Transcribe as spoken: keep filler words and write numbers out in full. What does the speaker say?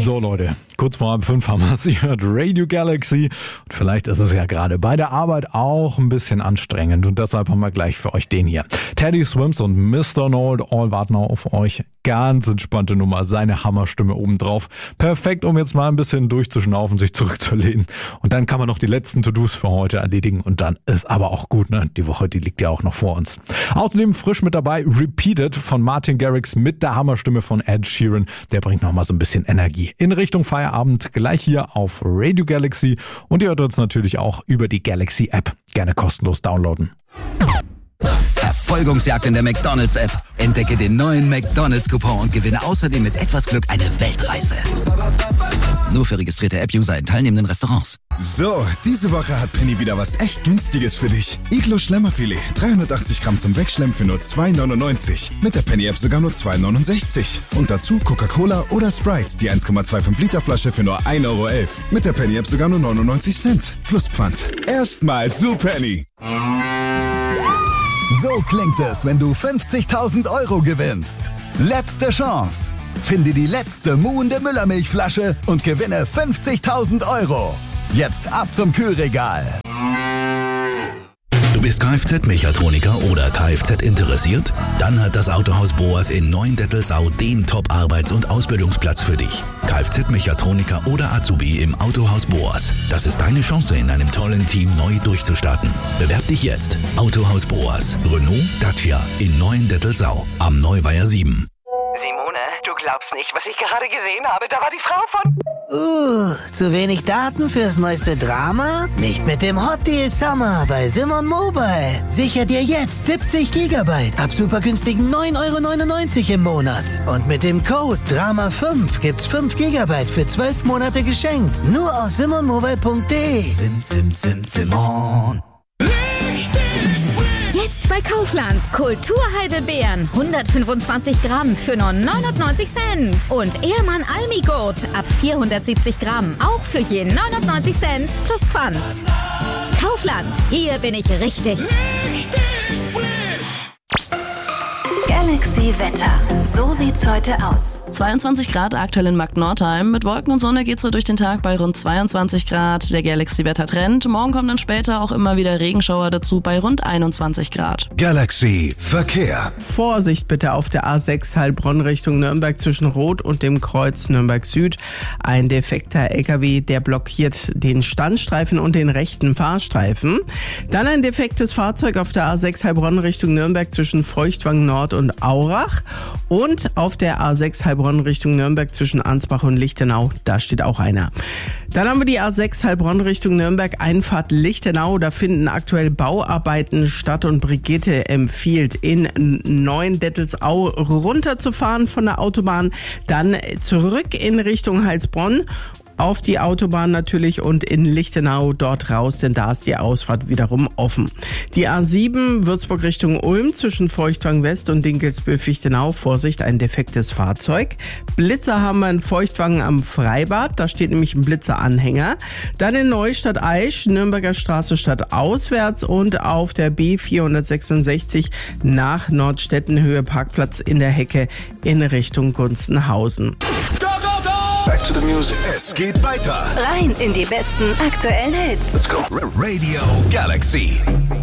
So Leute, kurz vor halb fünf haben wir es. Ihr hört Radio Galaxy. Und vielleicht ist es ja gerade bei der Arbeit auch ein bisschen anstrengend. Und deshalb haben wir gleich für euch den hier. Teddy Swims und Mister Know-it-all warten auf euch. Ganz entspannte Nummer, seine Hammerstimme obendrauf. Perfekt, um jetzt mal ein bisschen durchzuschnaufen, sich zurückzulehnen. Und dann kann man noch die letzten To-Dos für heute erledigen. Und dann ist aber auch gut, ne? Die Woche, die liegt ja auch noch vor uns. Außerdem frisch mit dabei Repeated von Martin Garrix mit der Hammerstimme von Ed Sheeran. Der bringt noch mal so ein bisschen Energie in Richtung Feierabend. Gleich hier auf Radio Galaxy. Und ihr hört uns natürlich auch über die Galaxy App. Gerne kostenlos downloaden. Verfolgungsjagd in der McDonald's-App. Entdecke den neuen McDonald's-Coupon und gewinne außerdem mit etwas Glück eine Weltreise. Nur für registrierte App-User in teilnehmenden Restaurants. So, diese Woche hat Penny wieder was echt Günstiges für dich. Iglo Schlemmerfilet, dreihundertachtzig Gramm zum Wegschlemmen für nur zwei neunundneunzig. Mit der Penny-App sogar nur zwei neunundsechzig. Und dazu Coca-Cola oder Sprite, die eins Komma fünfundzwanzig Liter Flasche für nur ein Euro elf. Mit der Penny-App sogar nur neunundneunzig Cent. Plus Pfand. Erstmal zu Penny. So klingt es, wenn du fünfzigtausend Euro gewinnst. Letzte Chance. Finde die letzte muhende Müllermilchflasche und gewinne fünfzigtausend Euro. Jetzt ab zum Kühlregal. Du bist Kfz-Mechatroniker oder Kfz interessiert? Dann hat das Autohaus Boas in Neuendettelsau den Top-Arbeits- und Ausbildungsplatz für dich. Kfz-Mechatroniker oder Azubi im Autohaus Boas. Das ist deine Chance, in einem tollen Team neu durchzustarten. Bewerb dich jetzt. Autohaus Boas. Renault, Dacia in Neuendettelsau. Am Neuweiher sieben. Simone, du glaubst nicht, was ich gerade gesehen habe. Da war die Frau von... Uh, zu wenig Daten fürs neueste Drama? Nicht mit dem Hot Deal Summer bei Simon Mobile. Sicher dir jetzt siebzig Gigabyte ab super günstigen neun Euro neunundneunzig im Monat. Und mit dem Code Drama fünf gibt's fünf Gigabyte für zwölf Monate geschenkt. Nur aus simonmobile punkt de. Sim, sim, sim, Simon. Jetzt bei Kaufland. Kulturheidelbeeren. hundertfünfundzwanzig Gramm für nur neunundneunzig Cent. Und Ehrmann Almigurt ab vierhundertsiebzig Gramm. Auch für je neunundneunzig Cent plus Pfand. Kaufland. Hier bin ich richtig. Richtig frisch. Galaxy Wetter. So sieht's heute aus. zweiundzwanzig Grad aktuell in Markt-Nordheim. Mit Wolken und Sonne geht's so durch den Tag bei rund zweiundzwanzig Grad. Der Galaxy-Wetter-Trend. Morgen kommen dann später auch immer wieder Regenschauer dazu bei rund einundzwanzig Grad. Galaxy Verkehr. Vorsicht bitte auf der A sechs Heilbronn Richtung Nürnberg zwischen Rot und dem Kreuz Nürnberg Süd. Ein defekter L K W, der blockiert den Standstreifen und den rechten Fahrstreifen. Dann ein defektes Fahrzeug auf der A sechs Heilbronn Richtung Nürnberg zwischen Feuchtwangen Nord und Aurach. Und auf der A sechs Heilbronn Richtung Nürnberg zwischen Ansbach und Lichtenau, da steht auch einer. Dann haben wir die A sechs Heilbronn Richtung Nürnberg, Einfahrt Lichtenau, da finden aktuell Bauarbeiten statt und Brigitte empfiehlt in Neuendettelsau runterzufahren von der Autobahn, dann zurück in Richtung Heilsbronn. Auf die Autobahn natürlich und in Lichtenau dort raus, denn da ist die Ausfahrt wiederum offen. Die A sieben Würzburg Richtung Ulm zwischen Feuchtwang West und Dinkelsbühl-Fichtenau. Vorsicht, ein defektes Fahrzeug. Blitzer haben wir in Feuchtwangen am Freibad, da steht nämlich ein Blitzeranhänger. Dann in Neustadt Aisch, Nürnberger Straße stadtauswärts und auf der B vierhundertsechsundsechzig nach Nordstedtenhöhe Parkplatz in der Hecke in Richtung Gunzenhausen. Back to the music. Es geht weiter. Rein in die besten aktuellen Hits. Let's go. Radio Galaxy.